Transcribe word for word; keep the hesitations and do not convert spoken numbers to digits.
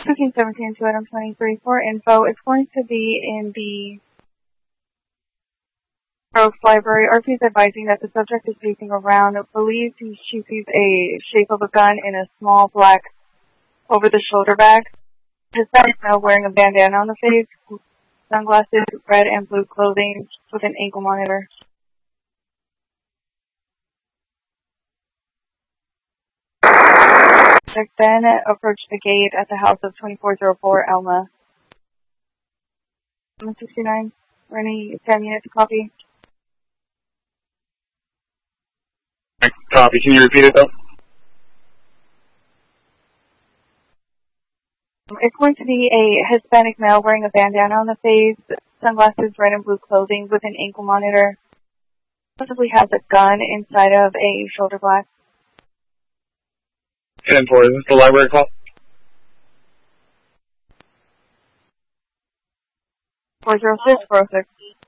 fifteen seventeen to item twenty-three for info. It's going to be in the Groves Library. R P is advising that the subject is facing around. Believes he, she sees a shape of a gun in a small black over-the-shoulder bag. Hispanic male wearing a bandana on the face, sunglasses, red and blue clothing with an ankle monitor. Subject then approached the gate at the house of twenty-four oh four Elma. one sixty-nine, running ten units, copy. Copy, can you repeat it though? It's going to be a Hispanic male wearing a bandana on the face, sunglasses, red and blue clothing with an ankle monitor. Possibly has a gun inside of a shoulder black. ten four, is this the library call? four zero six, four oh six.